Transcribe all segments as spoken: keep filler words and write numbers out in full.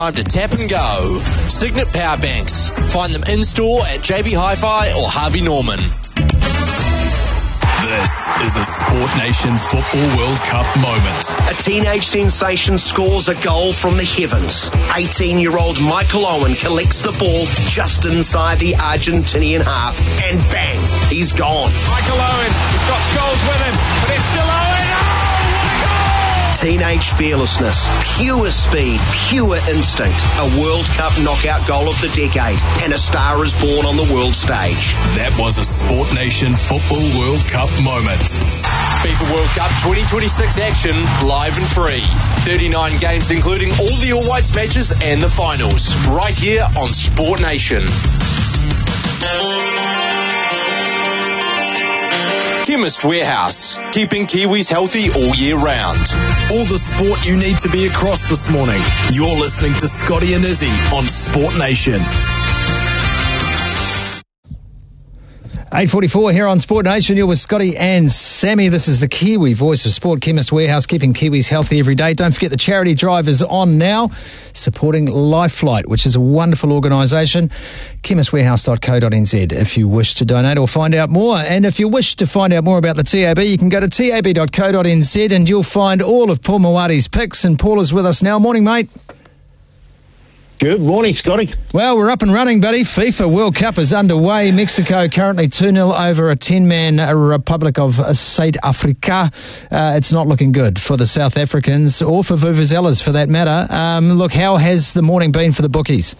Time to tap and go. Signet Power Banks. Find them in-store at J B Hi-Fi or Harvey Norman. This is a Sport Nation Football World Cup moment. A teenage sensation scores a goal from the heavens. eighteen-year-old Michael Owen collects the ball just inside the Argentinian half, and bang, he's gone. Michael Owen, he's got goals with him, but it's still Owen. Teenage fearlessness, pure speed, pure instinct. A World Cup knockout goal of the decade, and a star is born on the world stage. That was a Sport Nation Football World Cup moment. FIFA World Cup twenty twenty-six action, live and free. thirty-nine games including all the All Whites matches and the finals. Right here on Sport Nation. Chemist Warehouse, keeping Kiwis healthy all year round. All the sport you need to be across this morning. You're listening to Scotty and Izzy on Sport Nation. eight forty-four here on Sport Nation. You're with Scotty and Sammy. This is the Kiwi voice of sport, Chemist Warehouse, keeping Kiwis healthy every day. Don't forget the charity drive is on now, supporting Life Flight, which is a wonderful organisation. chemist warehouse dot co dot n z if you wish to donate or find out more. And if you wish to find out more about the T A B, you can go to tab dot co dot n z and you'll find all of Paul Mawadi's picks. And Paul is with us now. Morning, mate. Good morning, Scotty. Well, we're up and running, buddy. FIFA World Cup is underway. Mexico currently two nil over a ten-man Republic of South Africa. Uh, it's not looking good for the South Africans or for Vuvuzelas for that matter. Um, look, how has the morning been for the bookies?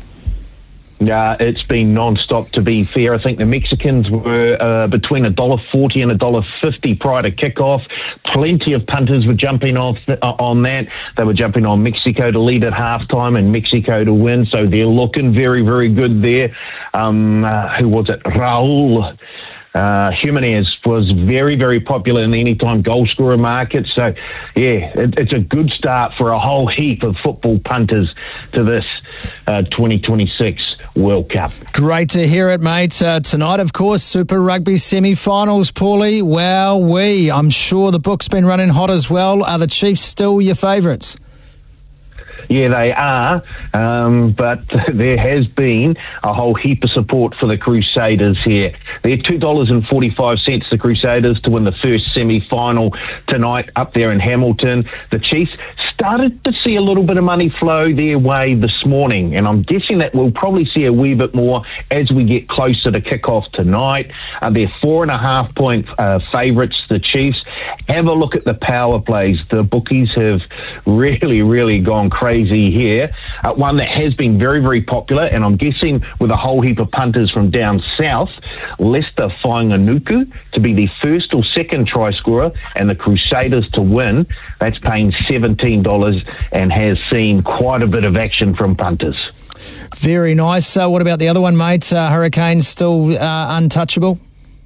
Uh, it's been non-stop, to be fair. I think the Mexicans were uh, between one dollar forty and one dollar fifty prior to kick-off. Plenty of punters were jumping off th- uh, on that. They were jumping on Mexico to lead at halftime and Mexico to win, so they're looking very, very good there. Um, uh, who was it? Raul Uh, Jimenez was very, very popular in the anytime goal scorer market. So, yeah, it, it's a good start for a whole heap of football punters to this uh, twenty twenty-six World Cup. Great to hear it, mate. Uh, tonight, of course, Super Rugby semi-finals, Paulie. Wowee. I'm sure the book's been running hot as well. Are the Chiefs still your favourites? Yeah, they are, um, but there has been a whole heap of support for the Crusaders here. They're two dollars forty-five, the Crusaders, to win the first semi-final tonight up there in Hamilton. The Chiefs started to see a little bit of money flow their way this morning, and I'm guessing that we'll probably see a wee bit more as we get closer to kick-off tonight. Uh, they're four and a half point uh, favourites, the Chiefs. Have a look at the power plays. The bookies have really, really gone crazy here. Uh, one that has been very, very popular, and I'm guessing with a whole heap of punters from down south, Leicester Fainga'anuku to be the first or second try scorer and the Crusaders to win. That's paying seventeen dollars and has seen quite a bit of action from punters. Very nice. Uh, what about the other one, mate? Uh, Hurricanes still uh, untouchable?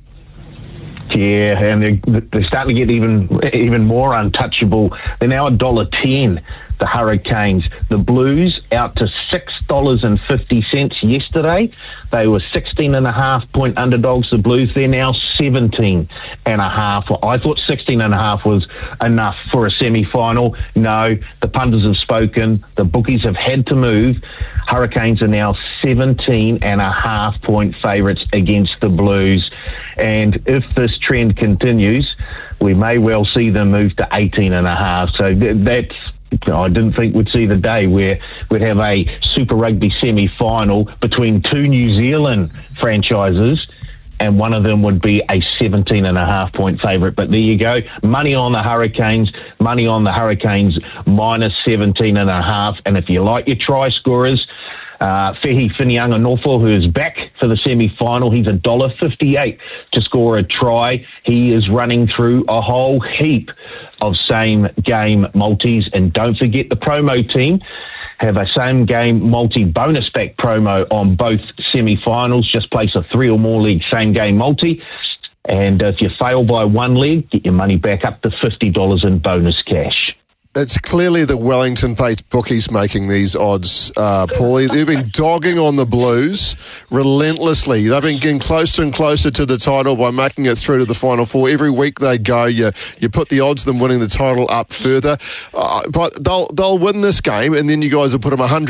Yeah, and they're, they're starting to get even even more untouchable. They're now a dollar ten. The Hurricanes, the Blues, out to six dollars and fifty cents yesterday. They were sixteen and a half point underdogs. The Blues, they're now seventeen and a half. Well, I thought sixteen and a half was enough for a semi-final. No, the punters have spoken. The bookies have had to move. Hurricanes are now seventeen and a half point favourites against the Blues. And if this trend continues, we may well see them move to eighteen and a half. So that's, I didn't think we'd see the day where we'd have a Super Rugby semi-final between two New Zealand franchises, and one of them would be a seventeen and a half point favourite. But there you go. Money on the Hurricanes, money on the Hurricanes minus seventeen and a half. And if you like your try scorers, Uh, Fehi Finianga-Norfolk, who is back for the semi-final, he's one dollar fifty-eight to score a try. He is running through a whole heap of same-game multis. And don't forget the promo team have a same-game multi-bonus back promo on both semi-finals. Just place a three or more leg same-game multi. And if you fail by one leg, get your money back up to fifty dollars in bonus cash. It's clearly the Wellington-based bookies making these odds, uh, Paulie. They've been dogging on the Blues relentlessly. They've been getting closer and closer to the title by making it through to the Final Four. Every week they go, you you put the odds of them winning the title up further. Uh, but they'll they'll win this game, and then you guys will put them one hundred